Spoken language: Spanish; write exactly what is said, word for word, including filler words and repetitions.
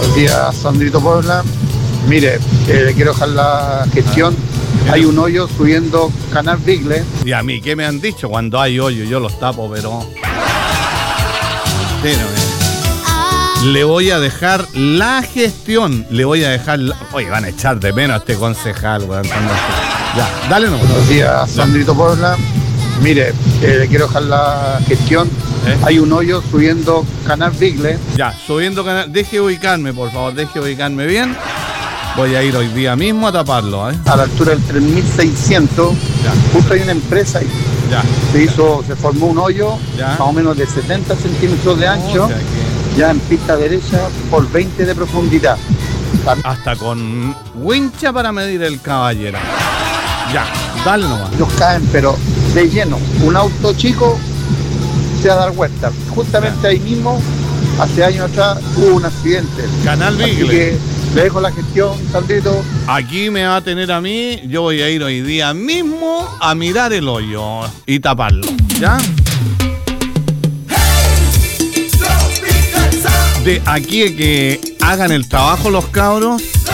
Buenos días, Sandrito Puebla. Mire, eh, le quiero dejar la gestión. Hay un hoyo subiendo Canal Bigle. Y a mí, ¿qué me han dicho? Cuando hay hoyo yo los tapo, pero... pero eh. Le voy a dejar la gestión. Le voy a dejar... La... Oye, van a echar de menos a este concejal, weón. Ya, dale no. Buenos días, Sandrito Puebla. Mire, eh, le quiero dejar la gestión. ¿Eh? Hay un hoyo subiendo Canal Bigle. Ya, subiendo Canal... Deje ubicarme, por favor, deje ubicarme bien. Voy a ir hoy día mismo a taparlo, ¿eh? A la altura del tres mil seiscientos. Ya. Justo hay una empresa ahí. Ya. Se hizo, se formó un hoyo, ya, más o menos de setenta centímetros de ancho, o sea que... ya en pista derecha por veinte de profundidad. Hasta con wincha para medir el caballero. Ya, dale nomás. Los caen, pero de lleno. Un auto chico se va a dar vuelta. Justamente ya. Ahí mismo, hace años atrás, hubo un accidente. Canal Bigle. Así que le dejo la gestión, Sandrito. Aquí me va a tener a mí. Yo voy a ir hoy día mismo a mirar el hoyo y taparlo. ¿Ya? De aquí a que hagan el trabajo los cabros,